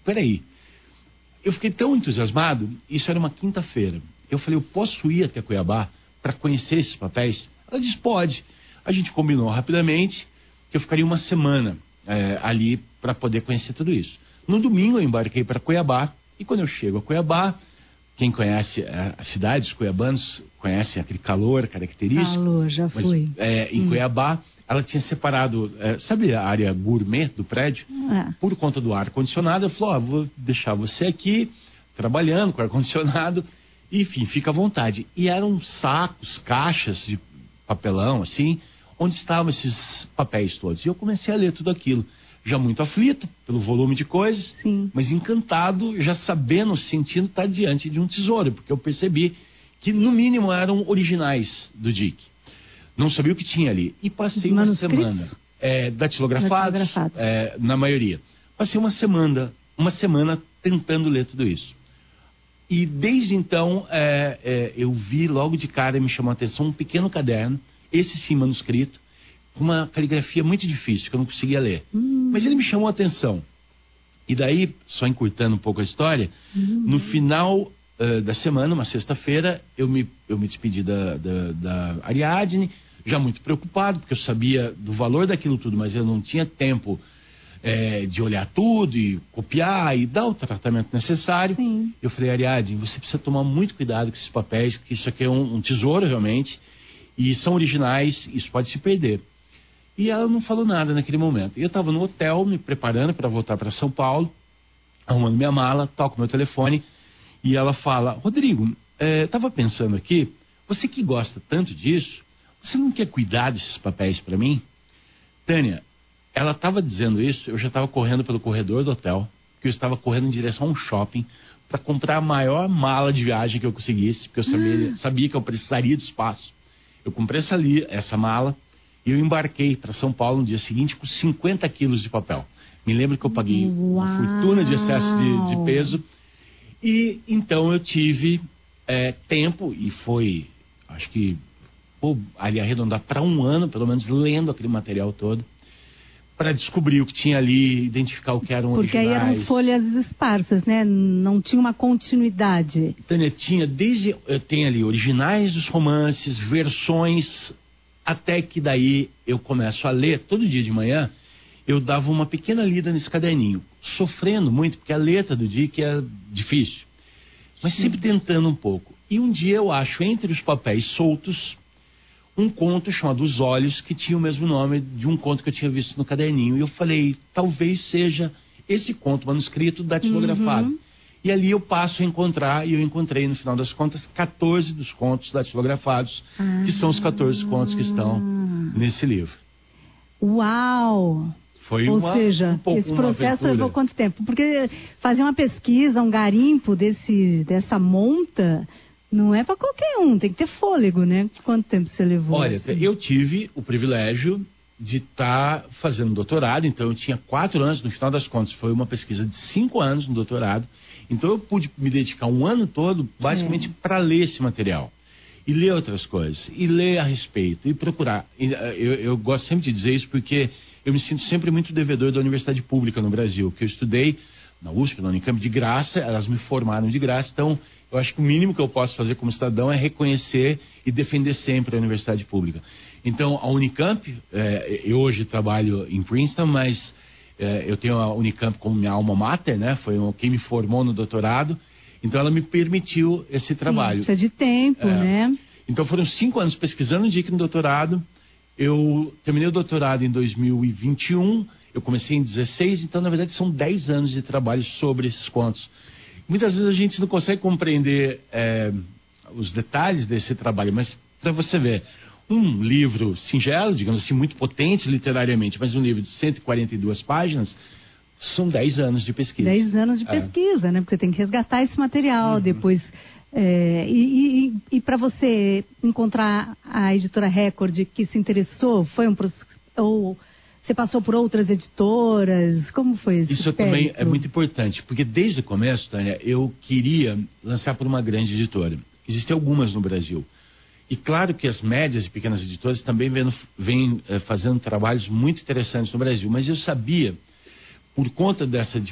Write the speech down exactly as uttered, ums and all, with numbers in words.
peraí. Eu fiquei tão entusiasmado, isso era uma quinta-feira. Eu falei, eu posso ir até Cuiabá para conhecer esses papéis? Ela disse, pode. A gente combinou rapidamente que eu ficaria uma semana é, ali para poder conhecer tudo isso. No domingo eu embarquei para Cuiabá, e quando eu chego a Cuiabá, quem conhece a, a cidade, os cuiabanos conhecem aquele calor característico. Calor, já mas, fui. É, em hum. Cuiabá, ela tinha separado, é, sabe a área gourmet do prédio? É. Por conta do ar-condicionado, ela falou, ó, oh, vou deixar você aqui, trabalhando com ar-condicionado, enfim, fica à vontade. E eram sacos, caixas de papelão, assim, onde estavam esses papéis todos. E eu comecei a ler tudo aquilo, já muito aflito pelo volume de coisas, Sim. mas encantado, já sabendo, sentindo estar diante de um tesouro, porque eu percebi que, no mínimo, eram originais do Dick. Não sabia o que tinha ali. E passei uma semana, é, datilografados, é, na maioria. Passei uma semana, uma semana tentando ler tudo isso. E desde então, é, é, eu vi logo de cara, me chamou a atenção, um pequeno caderno, esse sim manuscrito, com uma caligrafia muito difícil, que eu não conseguia ler. Hum. Mas ele me chamou a atenção. E daí, só encurtando um pouco a história, hum. no final uh, da semana, uma sexta-feira, eu me, eu me despedi da, da, da Ariadne, já muito preocupado, porque eu sabia do valor daquilo tudo, mas eu não tinha tempo é, de olhar tudo e copiar e dar o tratamento necessário. Sim. Eu falei, Ariadne, você precisa tomar muito cuidado com esses papéis, que isso aqui é um, um tesouro realmente, e são originais, isso pode se perder. E ela não falou nada naquele momento. Eu estava no hotel, me preparando para voltar para São Paulo, arrumando minha mala, toco meu telefone, e ela fala, Rodrigo, estava é, pensando aqui, você que gosta tanto disso, você não quer cuidar desses papéis para mim? Tânia, ela estava dizendo isso, eu já estava correndo pelo corredor do hotel, que eu estava correndo em direção a um shopping para comprar a maior mala de viagem que eu conseguisse, porque eu sabia, hum. sabia que eu precisaria de espaço. Eu comprei essa, li, essa mala e eu embarquei para São Paulo no dia seguinte com cinquenta quilos de papel. Me lembro que eu paguei Uau. uma fortuna de excesso de, de peso. E então eu tive é, tempo, e foi, acho que, pô, ali arredondar para um ano, pelo menos, lendo aquele material todo, para descobrir o que tinha ali, identificar o que eram Porque originais. Porque aí eram folhas esparsas, né? Não tinha uma continuidade. Tânia, tinha desde, eu tenho ali originais dos romances, versões, até que daí eu começo a ler, todo dia de manhã, eu dava uma pequena lida nesse caderninho, sofrendo muito, porque a letra do Dick é difícil, mas sempre tentando um pouco. E um dia eu acho, entre os papéis soltos, um conto chamado Os Olhos, que tinha o mesmo nome de um conto que eu tinha visto no caderninho. E eu falei, talvez seja esse conto manuscrito datilografado. Uhum. E ali eu passo a encontrar, e eu encontrei, no final das contas, quatorze dos contos datilografados, ah. que são os quatorze contos que estão nesse livro. Uau! Foi Ou uma, seja, um pouco esse processo uma levou quanto tempo? Porque fazer uma pesquisa, um garimpo desse, dessa monta... Não é para qualquer um, tem que ter fôlego, né? Quanto tempo você levou? Olha, assim? eu tive o privilégio de estar tá fazendo doutorado, então eu tinha quatro anos, no final das contas, foi uma pesquisa de cinco anos no doutorado, então eu pude me dedicar um ano todo, basicamente, é. para ler esse material. E ler outras coisas, e ler a respeito, e procurar. E, eu, eu gosto sempre de dizer isso porque eu me sinto sempre muito devedor da universidade pública no Brasil, que eu estudei na U S P, na Unicamp, de graça, elas me formaram de graça, então eu acho que o mínimo que eu posso fazer como cidadão é reconhecer e defender sempre a universidade pública. Então, a Unicamp, é, eu hoje trabalho em Princeton, mas é, eu tenho a Unicamp como minha alma mater, né? Foi quem me formou no doutorado, então ela me permitiu esse trabalho. Precisa de tempo, é, né? Então foram cinco anos pesquisando o Dick no doutorado, eu terminei o doutorado em dois mil e vinte e um, eu comecei em dezesseis, então na verdade são dez anos de trabalho sobre esses contos. Muitas vezes a gente não consegue compreender é, os detalhes desse trabalho, mas para você ver, um livro singelo, digamos assim, muito potente literariamente, mas um livro de cento e quarenta e duas páginas, são dez anos de pesquisa. dez anos de pesquisa, é. né? Porque você tem que resgatar esse material, uhum. depois... É, e e, e para você encontrar a editora Record que se interessou, foi um processo... Ou você passou por outras editoras? Como foi isso? Isso também é muito importante, porque desde o começo, Tânia, eu queria lançar por uma grande editora. Existem algumas no Brasil. E claro que as médias e pequenas editoras também vêm, vêm é, fazendo trabalhos muito interessantes no Brasil. Mas eu sabia, por conta dessa